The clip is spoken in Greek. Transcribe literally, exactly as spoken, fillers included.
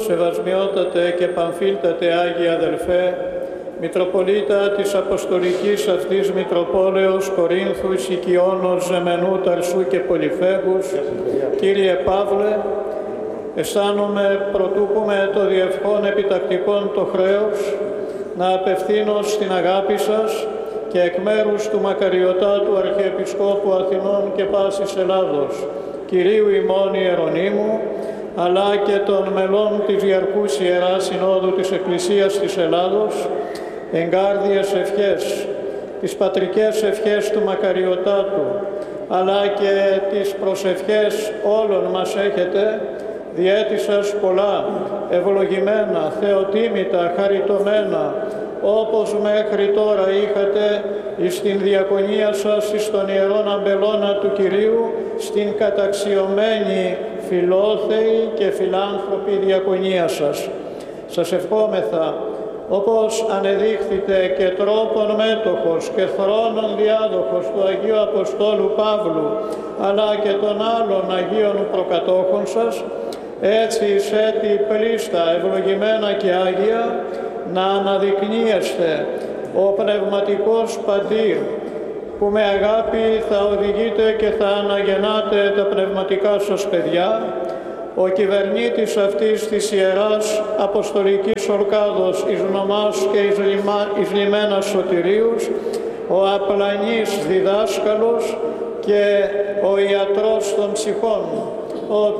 σεβασμιότατε και παμφίλτατε Άγιε αδελφέ, Μητροπολίτα της Αποστολικής αυτής Μητροπόλεως Κορίνθου, Σικιώνος, Ζεμενού, Ταρσού και Πολυφέγους, Κύριε Παύλε, αισθάνομαι προτού πούμε το διευχόν επιτακτικόν το χρέος να απευθύνω στην αγάπη σας και εκ μέρους του μακαριωτάτου Αρχιεπισκόπου Αθηνών και πάσης Ελλάδος, Κυρίου ημών Ιερονύμου, αλλά και των μελών της Διαρκούς Ιεράς Συνόδου της Εκκλησίας της Ελλάδος, εγκάρδιες ευχές, τις πατρικές ευχές του μακαριωτάτου, αλλά και τις προσευχές όλων μας έχετε, διέτησας πολλά, ευλογημένα, θεοτίμητα, χαριτωμένα, όπως μέχρι τώρα είχατε εις την διακονία σας εις τον Ιερόν Αμπελώνα του Κυρίου, στην καταξιωμένη φιλόθεη και φιλάνθρωπη διακονία σας. Σας ευχόμεθα, όπως ανεδείχθητε και τρόπον μέτοχος και θρόνον διάδοχος του Αγίου Αποστόλου Παύλου, αλλά και των άλλων Αγίων προκατόχων σας, έτσι εις έτη πλήστα, ευλογημένα και Άγια, να αναδεικνύεστε ο πνευματικός παντήρ, που με αγάπη θα οδηγείτε και θα αναγεννάτε τα πνευματικά σας παιδιά, ο κυβερνήτης αυτής της Ιεράς Αποστολικής Ορκάδος εις νομάς και εις, λιμα, εις λιμένας σωτηρίους, ο απλανής διδάσκαλος και ο ιατρός των ψυχών, ο